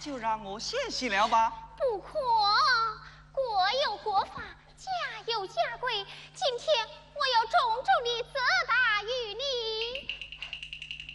就让我先行了吧。 不可。